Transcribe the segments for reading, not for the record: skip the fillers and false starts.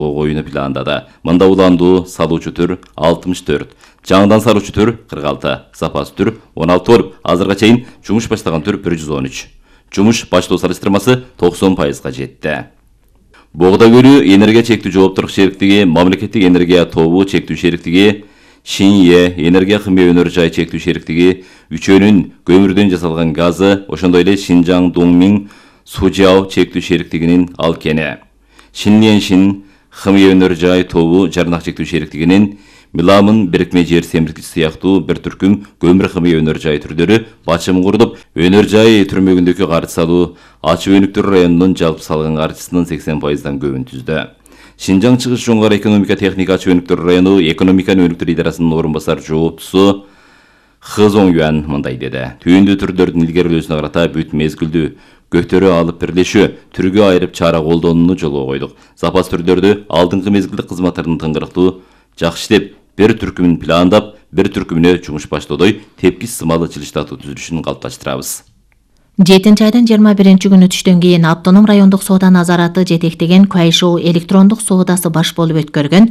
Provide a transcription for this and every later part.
коюуну пландады. Мында уландуу салуучу түр 64, жаңыдан салуучу түр 46, запас түр 16 болуп, азырга чейин жумуш баштаган түр 113. Жумуш баштоо салыштырмасы 90%га жетти. Богда көлү энергия чектүү жооптурук шериктиги, мамлекеттик энергия тобу чектүү шериктиги, Шинье энергия химия өнөр жай чектүү шериктиги, үчөөнүн көмүрдөн жасалган газы, ошондой эле Шинжаң Доңмиң Сужао чектүү шериктигинин алкени. Шиньеншин химия өнөр жай тобу жарнак чектүү шериктигинин Миламын бирикме жер семирткич сыяктуу бир түркүм көмүр химия өнөр жай түрдөрү бачымын курдуп, өнөр жай түрмөгүндөгү каржы салуу Ачы Өнүктүр районунун жалпы салган каржысынын 80%дан көбүн түздү. Шинжаң чыгыш жоңгар экономика техника Ачы Өнүктүр району экономиканы өнүктүрүү идарасынын орун басар жооптусу Хызоң Юан мындай деди. Түйүндүү түрдөрдүн илгерилөөсүнө карата бүт мезгилдүү көтөрө алып бирлешүү, түргө айырып чара колдонууну жолго койдук. Запас түрдөрдү алдыңкы мезгилдик кызматтардын тыңгырыктуу жакшы деп, бир түркүмүн пландап, бир түркүмүнө жумуш баштоодой тепкис сымалы жылыштатуу түзүлүшүн калыпташтырабыз. 7-айдын 21-күнү түштөн кийин автоном райондук соода назараты жетектеген Куайшоу электрондук соодасы баш болуп өткөргөн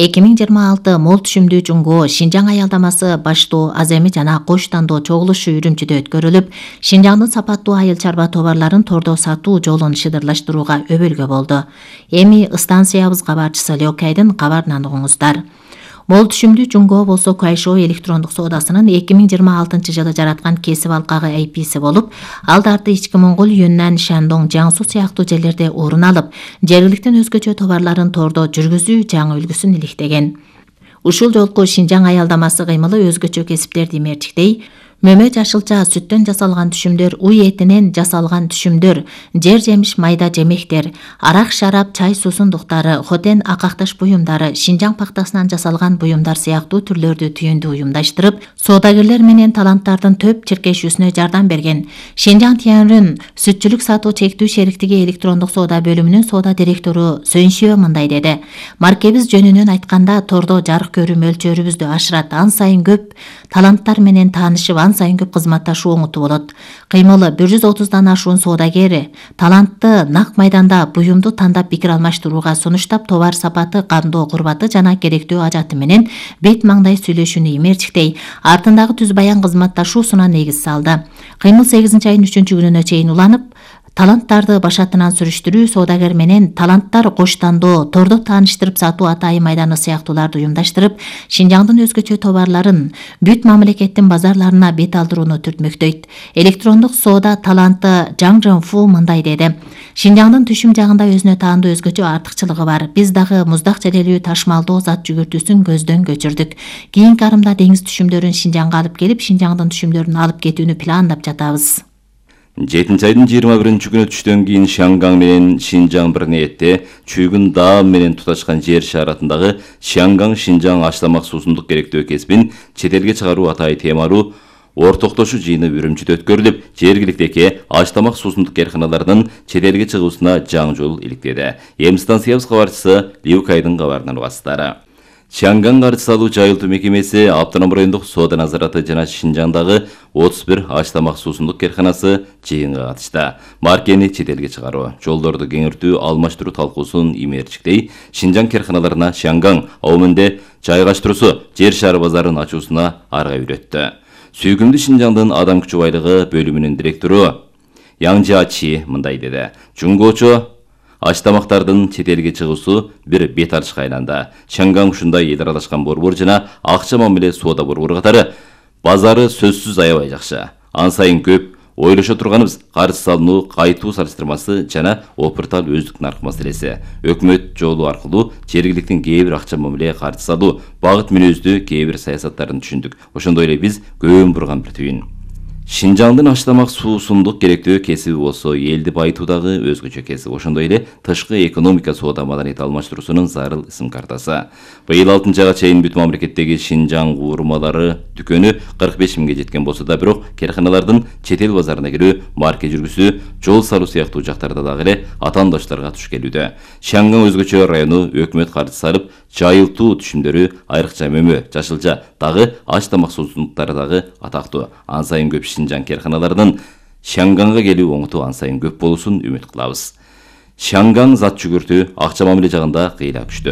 2026 мол түшүмдүү жуңго Шинжаң аялдамасы баштоо аземи жана кош тандоо чогулушу Үрүмчүдө өткөрүлүп, Шинжаңдын сапаттуу айыл чарба товарларын тордо сатуу жолун шыдырлаштырууга өбөлгө болду. Эми станциябыз кабарчысы Лёкайдын кабарынан угуңуздар. Мол түшүмдүү жуңго болсо Куайшоу электрондук соодасынын 2026 жылы жараткан кесип алкагы AP'си болуп, алдарты Ички Моңгол, Юннан, Шандong, Жаңсу сыяктуу жерлерде орун алып, жергиликтин өзгөчө товарларын тордо жүргүзүү жаңы үлгүсүн иликтеген. Ушул жолку Шинжаң аялдамасы кыймылы өзгөчө кесиптерди мерчиктей, мөмө жашылча сүттөн жасалган түшүмдөр, уй этинен жасалган түшүмдөр, жер жемиш майда жемектер, арак шарап, чай суусундуктары, хотен акакташ буюмдары, Шинжаң пактасынан жасалган буюмдар сыяктуу түрлөрдү түйүндү уюмдаштырып, соодагерлер менен таланттардын төп чиркешүүсүнө жардам берген. Шинжаң Тянрын сүтчүлүк сатуу чектүү шериктиги электрондук соода бөлүмүнүн соода директору Сөншиө мындай деди. Маркебиз жөнүнөн айтканда, тордо жарык көрүү мөлчөрүбүздү ашырат, ан сайын көп таланттар менен таанышып, ан сайын көп кызматташуу оңутуу болот. Кыймылы 130дан ашуун соодагери талантты нак майданда буюмду тандап пикир алмаштырууга сунуштап, товар сапаты, кандоо курбаты жана керектүү ажаты менен бет маңдай сүйлөшүүнү имерчиктей, артындагы түз баян кызматташуусуна негиз салды. Кыймыл 8-айдын 3-күнүнө чейин уланып, таланттарды башатынан сүрүштүрүү, соодагер менен таланттар коштандоо, тордо тааныштырып сатуу атайын майданы сыяктууларды уюмдаштырып, Шинжаңдын өзгөчө товарларын бүт мамлекеттин базарларына бет алдырууну түртмөктөйт. Электрондук соода таланты Жаң Жэнфу мындай деди. Шинжаңдын түшүм жагында өзүнө таандуу өзгөчө артыкчылыгы бар. Биз дагы муздак желелүү ташмалдоо зат жүгүртүүсүн көздөн көчүрдүк. Кийинки арымда деңиз түшүмдөрүн Шинжаңга алып келип, Шинжаңдын түшүмдөрүн алып кетүүнү пландап жатабыз. 7-айдын 21-күнү түштөн кийин Шангаң менен Шинжаң бир ниетте чүйгүн даам менен туташкан жер шаратындагы Шангаң Шинжаң аштамак суусундук керектөө кесибин чет элге чыгаруу атайын темалуу ортоктошуу жыйыны Үрүмчүдө өткөрүлүп, жергиликтеги аштамак суусундук карканаларынын чет элге чыгуусуна жаңы жол иликтеди. Эми станциябыз кабарчысы Лиукайдын кабарынан угасыздар. Шангаң каржы салуу жайылтуу мекемеси автоном райондук соода назараты жана Шинжаңдагы 31 аштамак суусундук карканасы жыйынга катышты. Маркени чет элге чыгаруу, жолдорду кеңиртүү, алмаштыруу талкуусун имерчиктей, Шинжаң карканаларына Шангаң аумунде жайгаштыруусу жер шары базарын ачуусуна арга үйрөттү. Сүйгүмдүү Шинжаңдын адам күчү байлыгы бөлүмүнүн директору Яң Жачи мындай деди. Жуңгочо аштамактардын чет элге чыгуусу бир бет ачышка айланды. Шангаң ушундай эл аралашкан борбор жана акча мамиле соода борбору катары базары сөзсүз аябай жакшы. Ан сайын көп ойлошо турганыбыз каржы салынуу, кайтуу салыштырмасы жана опыртал өздүк нарк маселеси. Өкмөт жолу аркылуу жергиликтин кээ бир акча мамиле каржы салуу, багыт мүнөздүү кээ бир саясаттарын түшүндүк. Ошондой эле биз көбүн бурган бир түйүн. Шинжаңдын аштамак суусундук керектөө кесиби болсо элди байытуудагы өзгөчө кесип. Ошондой эле тышкы экономика соода маданият алмаштыруусунун зарыл ысым картасы. Быйыл 6-айга чейин бүт мамлекеттеги Шинжаң куурмалары дүкөнү 45 миңге жеткен болсо да, бирок карканалардын чет эл базарына кирүү, марке жүргүзүү, жол салуу сыяктуу жактарда дагы эле атаандаштарга туш келүүдө. Шангаң өзгөчө району өкмөт каржы салып, жайылтуу түшүмдөрү айрыкча мөмө, жашылча дагы аштамак суусундуктары дагы атактуу. Ан сайын көп Шинжаң карканаларынын Шангаңга келүү оңуту ан сайын көп болуусун үмүт кылабыз. Шангаң зат жүгүртүү, акча мамиле жагында кыйла күчтүү.